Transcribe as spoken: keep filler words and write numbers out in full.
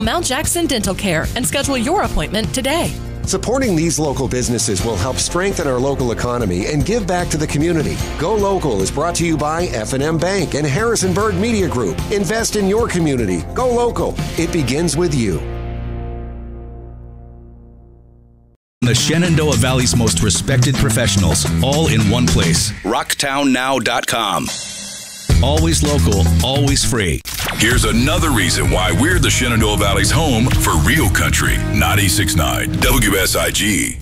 Mount Jackson Dental Care and schedule your appointment today. Supporting these local businesses will help strengthen our local economy and give back to the community. Go Local is brought to you by F and M Bank and Harrisonburg Media Group. Invest in your community. Go Local. It begins with you. The Shenandoah Valley's most respected professionals, all in one place. rocktown now dot com. Always local, always free. Here's another reason why we're the Shenandoah Valley's home for real country. ninety-six point nine W S I G.